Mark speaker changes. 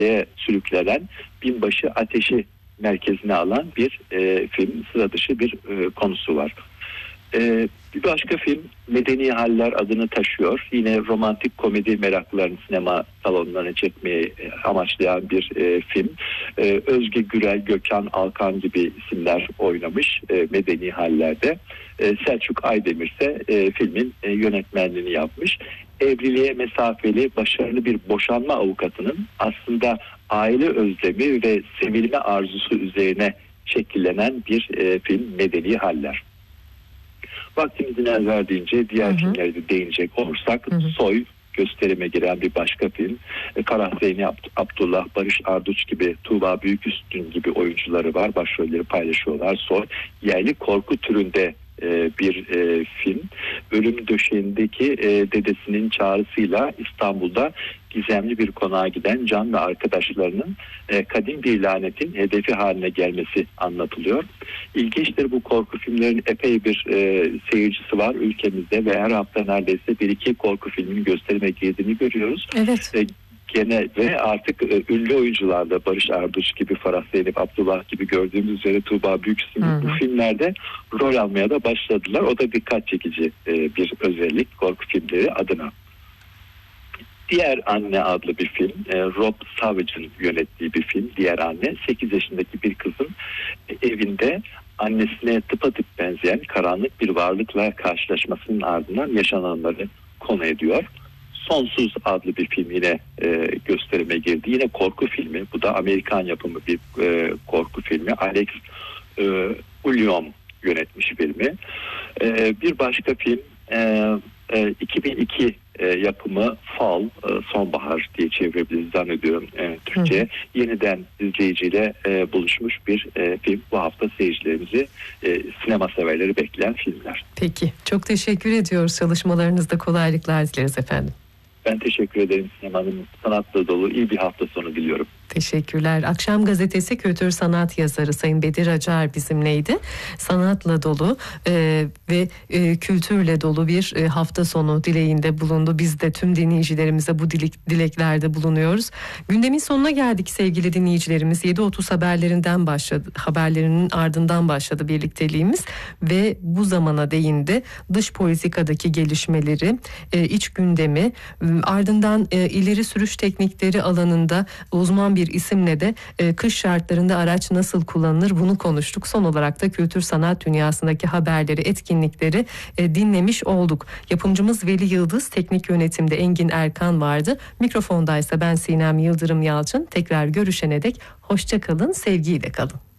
Speaker 1: sürüklenen binbaşı ateşi merkezine alan bir film, sıra dışı bir konusu var. Bir başka film Medeni Haller adını taşıyor. Yine romantik komedi meraklılarını sinema salonlarına çekmeyi amaçlayan bir film. Özge Gürel, Gökhan Alkan gibi isimler oynamış Medeni Haller'de. Selçuk Aydemir ise filmin yönetmenliğini yapmış. Evliliğe mesafeli başarılı bir boşanma avukatının aslında aile özlemi ve sevilme arzusu üzerine şekillenen bir film Medeni Haller. Vaktimizin el verdiğince diğer filmlere de değinecek olursak Soy gösterime giren bir başka film. Kara Zeynep Abdullah, Barış Arduç gibi, Tuğba Büyüküstün gibi oyuncuları var. Başrolleri paylaşıyorlar. Soy yerli korku türünde bir film. Ölüm döşeğindeki dedesinin çağrısıyla İstanbul'da gizemli bir konağa giden Can ve arkadaşlarının kadim bir lanetin hedefi haline gelmesi anlatılıyor. İlginçtir, bu korku filmlerin epey bir seyircisi var ülkemizde ve her hafta neredeyse bir iki korku filminin gösterime girdiğini görüyoruz.
Speaker 2: Evet.
Speaker 1: Gene ve artık ünlü oyuncularla Barış Arduç gibi, Farah Zeynep Abdullah gibi, gördüğümüz üzere Tuğba Büyüküstün bu filmlerde rol almaya da başladılar. O da dikkat çekici bir özellik korku filmleri adına. Diğer Anne adlı bir film, Rob Savage'ın yönettiği bir film. Diğer Anne, 8 yaşındaki bir kızın evinde annesine tıpatıp benzeyen karanlık bir varlıkla karşılaşmasının ardından yaşananları konu ediyor. Sonsuz adlı bir film yine gösterime girdi. Yine korku filmi. Bu da Amerikan yapımı bir korku filmi. Alex Ulyom yönetmiş filmi. Bir başka film 2002 yapımı Fall, sonbahar diye çevirebiliriz zannediyorum Türkçe'ye. Yeniden izleyiciyle buluşmuş bir film. Bu hafta seyircilerimizi, sinema severleri bekleyen filmler.
Speaker 2: Peki, çok teşekkür ediyoruz. Çalışmalarınızda kolaylıklar dileriz efendim.
Speaker 1: Ben teşekkür ederim. Sinemanın sanatla dolu iyi bir hafta sonu diliyorum.
Speaker 2: Teşekkürler. Akşam Gazetesi kültür sanat yazarı Sayın Bedir Acar bizimleydi. Sanatla dolu ve kültürle dolu bir hafta sonu dileğinde bulundu. Biz de tüm dinleyicilerimize bu dileklerde bulunuyoruz. Gündemin sonuna geldik sevgili dinleyicilerimiz. 7.30 haberlerinin ardından başladı birlikteliğimiz ve bu zamana değin de dış politikadaki gelişmeleri, iç gündemi, ardından ileri sürüş teknikleri alanında uzman bir isimle de kış şartlarında araç nasıl kullanılır bunu konuştuk. Son olarak da kültür sanat dünyasındaki haberleri, etkinlikleri dinlemiş olduk. Yapımcımız Veli Yıldız, teknik yönetimde Engin Erkan vardı. Mikrofondaysa ben Sinem Yıldırım Yalçın. Tekrar görüşene dek hoşça kalın, sevgiyle kalın.